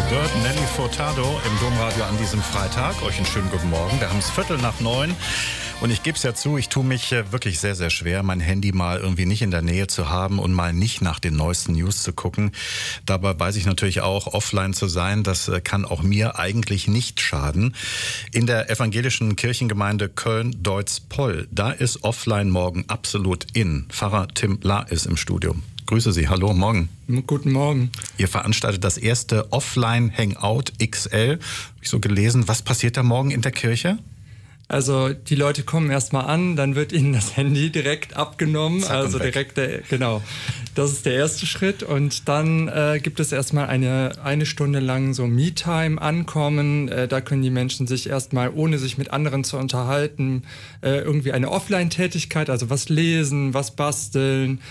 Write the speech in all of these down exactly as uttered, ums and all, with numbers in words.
Bird, Nelly Furtado im Domradio an diesem Freitag. Euch einen schönen guten Morgen. Wir haben es Viertel nach neun. Und ich gebe es ja zu, ich tue mich wirklich sehr, sehr schwer, mein Handy mal irgendwie nicht in der Nähe zu haben und mal nicht nach den neuesten News zu gucken. Dabei weiß ich natürlich auch, offline zu sein, das kann auch mir eigentlich nicht schaden. In der evangelischen Kirchengemeinde Köln-Deutz-Poll, da ist offline morgen absolut in. Pfarrer Tim Lahr ist im Studio. Grüße Sie, hallo, morgen. Guten Morgen. Ihr veranstaltet das erste Offline-Hangout X L. Habe ich so gelesen. Was passiert da morgen in der Kirche? Also die Leute kommen erstmal an, dann wird ihnen das Handy direkt abgenommen. Zack also direkt, der, genau. Das ist der erste Schritt. Und dann äh, gibt es erstmal eine, eine Stunde lang so Me-Time ankommen. Äh, da können die Menschen sich erstmal, ohne sich mit anderen zu unterhalten, äh, irgendwie eine Offline-Tätigkeit, also was lesen, was basteln,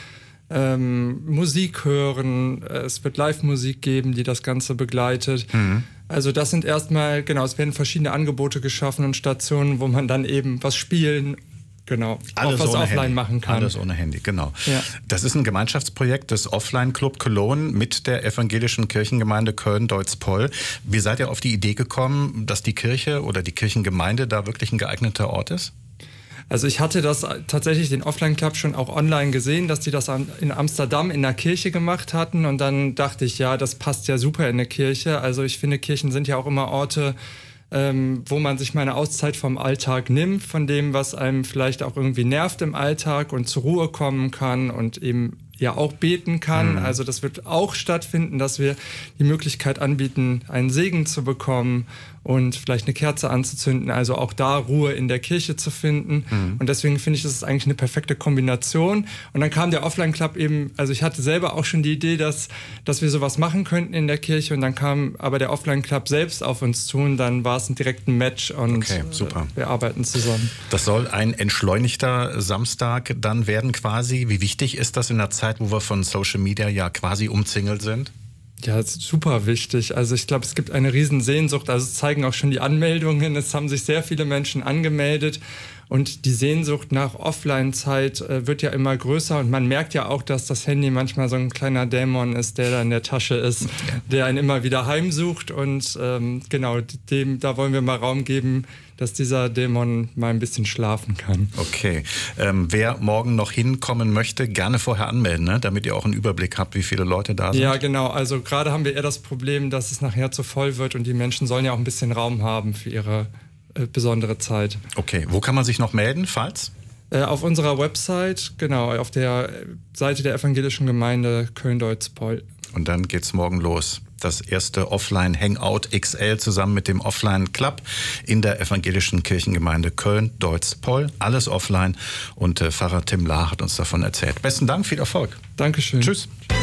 Ähm, Musik hören, es wird Live-Musik geben, die das Ganze begleitet. Mhm. Also das sind erstmal, genau, es werden verschiedene Angebote geschaffen und Stationen, wo man dann eben was spielen, genau, alles auch was offline Handy. machen kann. Alles ohne Handy, genau. Ja. Das ist ein Gemeinschaftsprojekt des Offline-Club Cologne mit der evangelischen Kirchengemeinde Köln-Deutz-Poll. Wie seid ihr auf die Idee gekommen, dass die Kirche oder die Kirchengemeinde da wirklich ein geeigneter Ort ist? Also ich hatte das tatsächlich, den Offline-Club, schon auch online gesehen, dass die das in Amsterdam in der Kirche gemacht hatten. Und dann dachte ich, ja, das passt ja super in eine Kirche. Also ich finde, Kirchen sind ja auch immer Orte, ähm, wo man sich mal eine Auszeit vom Alltag nimmt, von dem, was einem vielleicht auch irgendwie nervt im Alltag und zur Ruhe kommen kann und eben ja auch beten kann. Mhm. Also das wird auch stattfinden, dass wir die Möglichkeit anbieten, einen Segen zu bekommen und vielleicht eine Kerze anzuzünden, also auch da Ruhe in der Kirche zu finden. Mhm. Und deswegen finde ich, das ist eigentlich eine perfekte Kombination. Und dann kam der Offline-Club eben, also ich hatte selber auch schon die Idee, dass, dass wir sowas machen könnten in der Kirche, und dann kam aber der Offline-Club selbst auf uns zu und dann war es ein direkten Match und okay, super. wir arbeiten zusammen. Das soll ein entschleunigter Samstag dann werden quasi. Wie wichtig ist das in der Zeit, wo wir von Social Media ja quasi umzingelt sind? Ja, das ist super wichtig. Also ich glaube, es gibt eine riesen Sehnsucht. Also es zeigen auch schon die Anmeldungen. Es haben sich sehr viele Menschen angemeldet. Und die Sehnsucht nach Offline-Zeit äh, wird ja immer größer. Und man merkt ja auch, dass das Handy manchmal so ein kleiner Dämon ist, der da in der Tasche ist, der einen immer wieder heimsucht. Und ähm, genau, dem, da wollen wir mal Raum geben, dass dieser Dämon mal ein bisschen schlafen kann. Okay. Ähm, wer morgen noch hinkommen möchte, gerne vorher anmelden, ne? Damit ihr auch einen Überblick habt, wie viele Leute da sind. Ja, genau. Also gerade haben wir eher das Problem, dass es nachher zu voll wird und die Menschen sollen ja auch ein bisschen Raum haben für ihre äh, besondere Zeit. Okay. Wo kann man sich noch melden, falls? Äh, auf unserer Website, genau, auf der Seite der evangelischen Gemeinde Köln-Deutz-Poll. Und dann geht's morgen los. Das erste Offline-Hangout X L zusammen mit dem Offline-Club in der evangelischen Kirchengemeinde Köln-Deutz-Poll. Alles offline und äh, Pfarrer Tim Lahr hat uns davon erzählt. Besten Dank, viel Erfolg. Dankeschön. Tschüss.